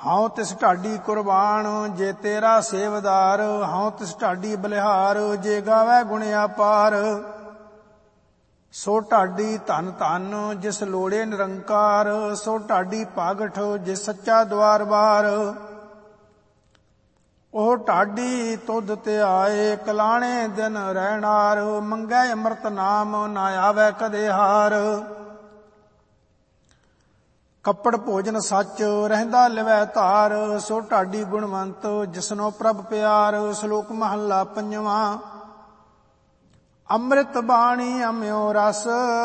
ਹਉ ਤਿਸ ਢਾਡੀ ਕੁਰਬਾਨ ਜੇ ਤੇਰਾ ਸੇਵਦਾਰ। ਹਉ ਤਿਸ ਢਾਡੀ ਬਲਿਹਾਰ ਜੇ ਗਾਵੈ ਗੁਣ ਅਪਾਰ। ਸੋ ਢਾਡੀ ਧਨ ਧਨ ਜਿਸ ਲੋੜੇ ਨਿਰੰਕਾਰ। ਸੋ ਢਾਡੀ ਭਾਗਠ ਜਿਸ ਸੱਚਾ ਦੁਆਰ ਬਾਰ। ਉਹ ਢਾਡੀ ਤੁਧ ਤੇ ਆਏ ਕਲਾਣੇ ਦਿਨ ਰਹਿਣਾਰ। ਮੰਗੈ ਅੰਮ੍ਰਿਤ ਨਾਮ ਨਾ ਆਵੈ ਕਦੇ ਹਾਰ। ਕੱਪੜ ਭੋਜਨ ਸੱਚ ਰਹਿੰਦਾ ਲਿਵੈ ਧਾਰ। ਸੋ ਢਾਡੀ ਗੁਣਵੰਤ ਜਿਸਨੋ ਪ੍ਰਭ ਪਿਆਰ। ਸ਼ਲੋਕ ਮਹੱਲਾ ਪੰਜਵਾਂ। ਅੰਮ੍ਰਿਤ ਬਾਣੀ ਅਮਿਓ ਰਸ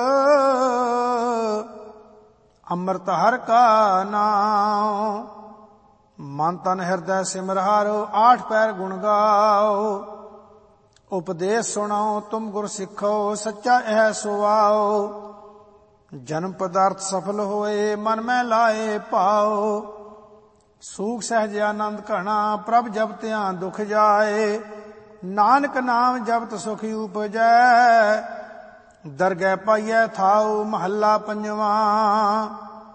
ਅੰਮ੍ਰਿਤ ਹਰਿ ਕਾ ਨਾਮ। ਮਨ ਤਨ ਹਿਰਦੈ ਸਿਮਰ ਹਰਿ ਆਠ ਪੈਰ ਗੁਣ ਗਾਓ। ਉਪਦੇਸ਼ ਸੁਣਾਓ ਤੁਮ ਗੁਰ ਸਿੱਖੋ ਸੱਚਾ ਇਹ ਸੁਆਓ। ਜਨਮ ਪਦਾਰਥ ਸਫਲ ਹੋਏ ਮਨ ਮੈਂ ਲਾਏ ਭਾਓ। ਸੂਖ ਸਹਿਜ ਆਨੰਦ ਘਣਾ ਪ੍ਰਭ ਜਪ ਧਿਆਨ ਦੁਖ ਜਾਏ। ਨਾਨਕ ਨਾਮ ਜਪਤ ਸੁਖ ਉਪਜੈ ਦਰਗਹਿ ਪਾਈਐ ਥਾਉ। ਮਹੱਲਾ ਪੰਜਵਾਂ।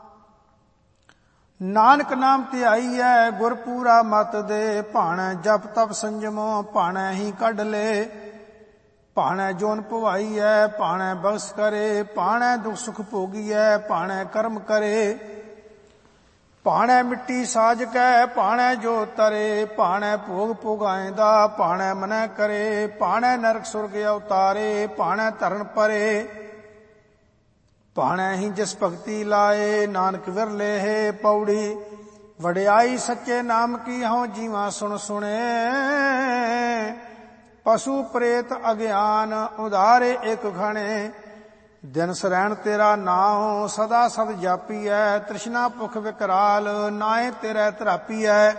ਨਾਨਕ ਨਾਮ ਧਿਆਈਐ ਗੁਰ ਪੂਰਾ ਮਤ ਦੇ। ਭਾਣੈ ਜਪ ਤਪ ਸੰਜਮੋ ਭਾਣੈ ਹੀ ਕੱਢ ਲੇ। ਭਾਣੈ ਜੋਨ ਭਵਾਈਐ ਭਾਣੈ ਬਖਸ਼ ਕਰੇ। ਭਾਣੈ ਦੁਖ ਸੁਖ ਭੋਗੀਐ ਭਾਣੈ ਕਰਮ ਕਰੇ। ਭਾਣੈ ਮਿੱਟੀ ਸਾਜ ਕੈ ਭਾਣੈ ਜੋ ਤਰੇ। ਭਾਣੈ ਭੋਗ ਭੋਗਾਇਂਦਾ ਭਾਣੈ ਮਨੈ ਕਰੇ। ਭਾਣੈ ਨਰਕ ਸੁਰਗ ਅਵਤਾਰੇ ਭਾਣੈ ਧਰਨ ਪਰੇ। ਭਾਣੈ ਹੀ ਜਿਸ ਭਗਤੀ ਲਾਏ ਨਾਨਕ ਵਿਰਲੇ ਹੈ ਪੌੜੀ। ਵਡਿਆਈ ਸੱਚੇ ਨਾਮ ਕੀ ਹਉ ਜੀਵਾ ਸੁਣ ਸੁਣੇ। ਪਸ਼ੂ ਪ੍ਰੇਤ ਅਗਿਆਨ ਉਧਾਰੇ ਇਕ ਘਣੇ। ਦਿਨ ਸਰੈਣ ਤੇਰਾ ਨਾਉ ਸਦਾ ਸਦ ਜਾਪੀਐ। ਤ੍ਰਿਸ਼ਨਾ ਭੁਖ ਵਿਕਰਾਲ ਨਾਏ ਤੇਰੇ ਧਰਾਪੀਐ।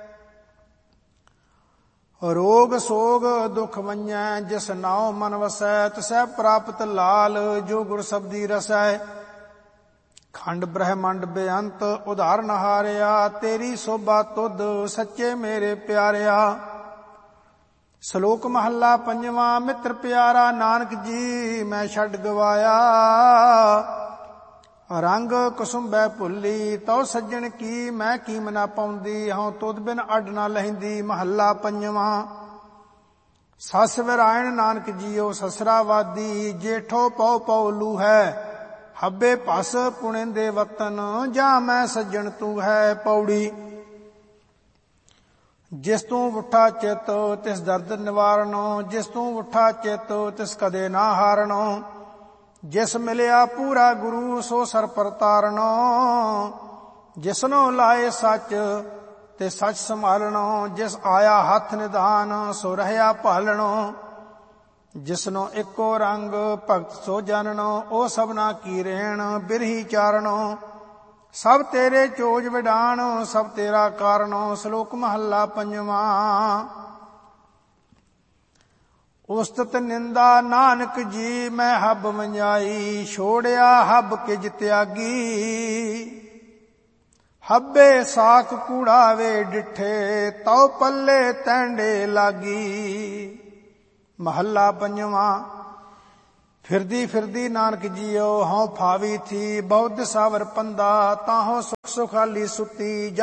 ਰੋਗ ਸੋਗ ਦੁਖ ਵੰਜੈ ਜਿਸ ਨਾਉ ਮਨ ਵਸੈ। ਤਿਸੈ ਪ੍ਰਾਪਤ ਲਾਲ ਜੋ ਗੁਰ ਸਬਦੀ ਰਸੈ। ਖੰਡ ਬ੍ਰਹਮੰਡ ਬੇਅੰਤ ਉਧਾਰਨ ਹਾਰਿਆ। ਤੇਰੀ ਸੋਭਾ ਤੁਧ ਸੱਚੇ ਮੇਰੇ ਪਿਆਰਿਆ। ਸ਼ਲੋਕ ਮਹੱਲਾ ਪੰਜਵਾਂ। ਮਿੱਤਰ ਪਿਆਰਾ ਨਾਨਕ ਜੀ ਮੈਂ ਛੱਡ ਗਵਾਇਆ। ਰੰਗ ਕੁਸੁੰਬੈ ਭੁੱਲੀ ਤਉ ਸੱਜਣ ਕੀ। ਮੈਂ ਕੀਮ ਨਾ ਪਾਉਂਦੀ ਹਉ ਤੁਧ ਬਿਨ ਅੱਡ ਨਾ ਲਹਿੰਦੀ। ਮਹੱਲਾ ਪੰਜਵਾਂ। ਸੱਸ ਵਿਰਾਇਣ ਨਾਨਕ ਜੀਓ ਸਸਰਾ ਵਾਦੀ। ਜੇਠੋ ਪਉ ਪਉ ਲੂਹੈ ਹੱਬੇ ਭਸ ਪੁਣੇਂਦੇ ਵਤਨ। ਜਾ ਮੈਂ ਸੱਜਣ ਤੂੰ ਹੈ ਪੌੜੀ। ਜਿਸ ਤੂੰ ਉੱਠਾ ਚਿਤ ਤਿਸ ਦਰਦ ਨਿਵਾਰਣੋ। ਜਿਸ ਤੂੰ ਉੱਠਾ ਚਿਤ ਤਿਸ ਕਦੇ ਨਾ ਹਾਰਣੋ। ਜਿਸ ਮਿਲਿਆ ਪੂਰਾ ਗੁਰੂ ਸੋ ਸਰ ਪਰ ਤਾਰਣੋ। ਜਿਸਨੋ ਲਾਏ ਸੱਚ ਤੇ ਸੱਚ ਸੰਭਾਲਣੋ। ਜਿਸ ਆਇਆ ਹੱਥ ਨਿਧਾਨ ਸੋ ਰਹਿਆ ਭਾਲਣੋ। ਜਿਸਨੋ ਇੱਕੋ ਰੰਗ ਭਗਤ ਸੋ ਜਾਣਣੋ। ਉਹ ਸਭਨਾ ਕੀ ਰੇਣ ਬਿਰਹੀ ਚਾਰਣੋ। ਸਭ ਤੇਰੇ ਚੋਜ ਵਿਡਾਣ ਸਭ ਤੇਰਾ ਕਾਰਣੋ। ਸ਼ਲੋਕ ਮਹੱਲਾ ਪੰਜਵਾਂ। ਉਸਤਤ ਨਿੰਦਾ ਨਾਨਕ ਜੀ ਮੈਂ ਹੱਬ ਵੰਜਾਈ। ਛੋੜਿਆ ਹੱਬ ਕਿਜ ਤਿਆਗੀ। ਹੱਬੇ ਸਾਖ ਕੂੜਾਵੇ ਡਿਠੇ ਤਉ ਪੱਲੇ ਤੈਂਡੇ ਲਾਗੀ। ਮਹੱਲਾ ਪੰਜਵਾਂ। ਫਿਰਦੀ ਫਿਰਦੀ ਨਾਨਕ ਜੀਓ ਹਉ ਫਾਵੀ ਥੀ। ਬਹੁਤ ਸਾਵਰ ਪੰਦਾ ਤਾਹੋ ਸੁਖ ਸੁਖਾਲੀ ਸੁਤੀ।